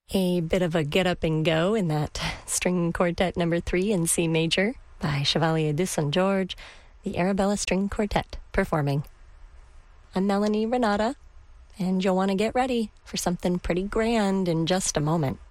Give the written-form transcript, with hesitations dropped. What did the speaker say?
A bit of a get up and go in that string quartet number 3 in C major by Chevalier de St. George, the Arabella String Quartet performing. I'm Melanie Renata, and you'll want to get ready for something pretty grand in just a moment.